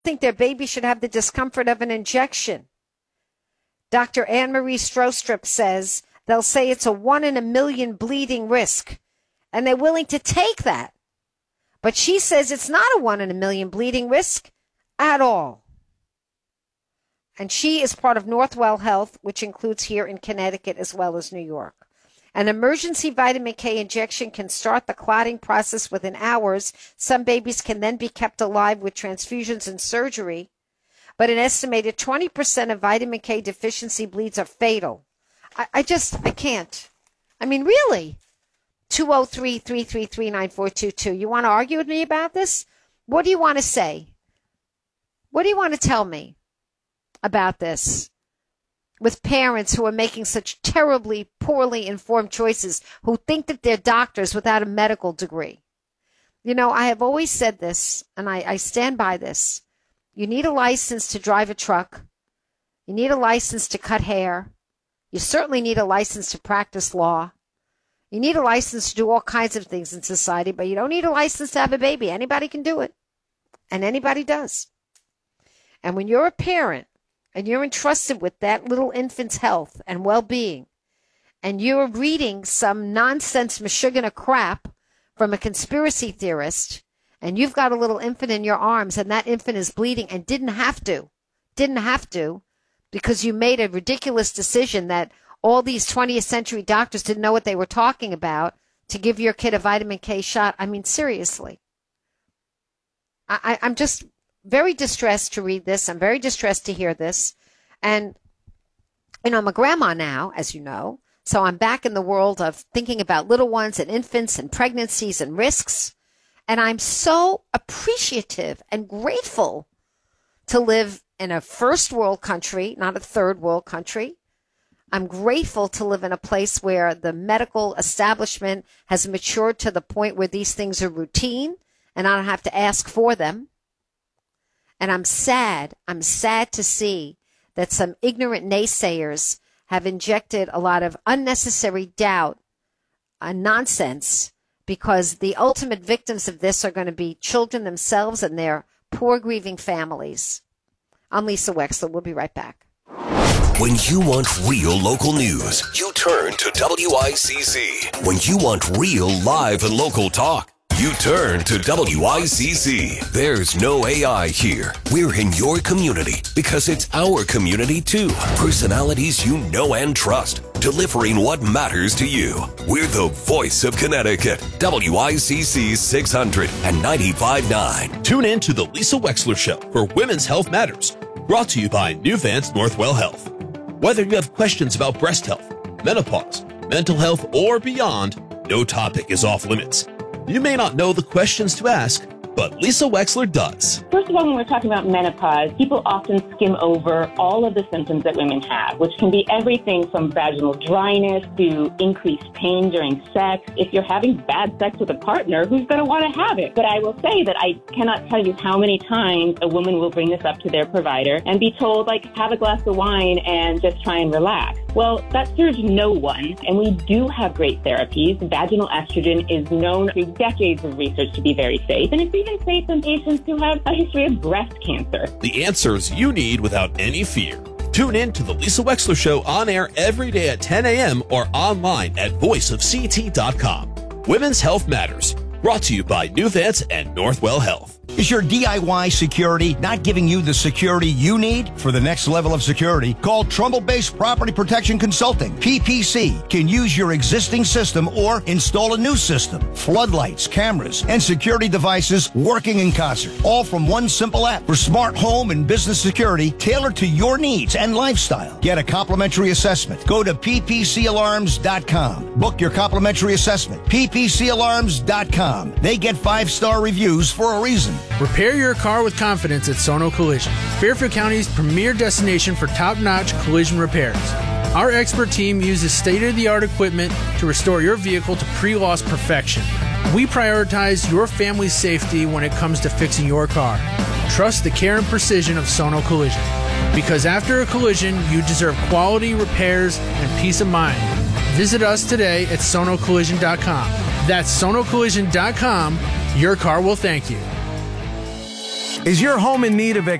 think their baby should have the discomfort of an injection. Dr. Anne-Marie Strostrup says they'll say it's a 1 in a million bleeding risk, and they're willing to take that. But she says it's not a 1 in a million bleeding risk at all. And she is part of Northwell Health, which includes here in Connecticut as well as New York. An emergency vitamin K injection can start the clotting process within hours. Some babies can then be kept alive with transfusions and surgery. But an estimated 20% of vitamin K deficiency bleeds are fatal. I can't. I mean, really? 203-333-9422. You want to argue with me about this? What do you want to say? What do you want to tell me about this? With parents who are making such terribly, poorly informed choices, who think that they're doctors without a medical degree. You know, I have always said this, and I stand by this. You need a license to drive a truck. You need a license to cut hair. You certainly need a license to practice law. You need a license to do all kinds of things in society, but you don't need a license to have a baby. Anybody can do it, and anybody does. And when you're a parent, and you're entrusted with that little infant's health and well-being, and you're reading some nonsense mashugana crap from a conspiracy theorist, and you've got a little infant in your arms, and that infant is bleeding and didn't have to, because you made a ridiculous decision that all these 20th century doctors didn't know what they were talking about to give your kid a vitamin K shot. I mean, seriously. I'm just very distressed to read this. I'm very distressed to hear this. And, you know, I'm a grandma now, as you know, so I'm back in the world of thinking about little ones and infants and pregnancies and risks. And I'm so appreciative and grateful to live in a first world country, not a third world country. I'm grateful to live in a place where the medical establishment has matured to the point where these things are routine and I don't have to ask for them. And I'm sad to see that some ignorant naysayers have injected a lot of unnecessary doubt and nonsense, because the ultimate victims of this are going to be children themselves and their poor grieving families. I'm Lisa Wexler. We'll be right back. When you want real local news, you turn to WICC. When you want real live and local talk, you turn to WICC. There's no AI here. We're in your community because it's our community too. Personalities you know and trust, delivering what matters to you. We're the voice of Connecticut. WICC 600 and 95.9. Tune in to the Lisa Wexler Show for Women's Health Matters, brought to you by New Vance Northwell Health. Whether you have questions about breast health, menopause, mental health, or beyond, no topic is off limits. You may not know the questions to ask, but Lisa Wexler does. First of all, when we're talking about menopause, people often skim over all of the symptoms that women have, which can be everything from vaginal dryness to increased pain during sex. If you're having bad sex with a partner, who's going to want to have it? But I will say that I cannot tell you how many times a woman will bring this up to their provider and be told, like, have a glass of wine and just try and relax. Well, that serves no one, and we do have great therapies. Vaginal estrogen is known through decades of research to be very safe, and it's even safe in patients who have a history of breast cancer. The answers you need without any fear. Tune in to the Lisa Wexler Show on air every day at 10 a.m. or online at voiceofct.com. Women's Health Matters, brought to you by New Vance and Northwell Health. Is your DIY security not giving you the security you need for the next level of security? Call Trumbull-based Property Protection Consulting. PPC can use your existing system or install a new system. Floodlights, cameras, and security devices working in concert. All from one simple app for smart home and business security tailored to your needs and lifestyle. Get a complimentary assessment. Go to ppcalarms.com. Book your complimentary assessment. ppcalarms.com. They get 5-star reviews for a reason. Repair your car with confidence at Sono Collision, Fairfield County's premier destination for top-notch collision repairs. Our expert team uses state-of-the-art equipment to restore your vehicle to pre-loss perfection. We prioritize your family's safety when it comes to fixing your car. Trust the care and precision of Sono Collision, because after a collision, you deserve quality repairs and peace of mind. Visit us today at sonocollision.com. That's sonocollision.com. Your car will thank you. Is your home in need of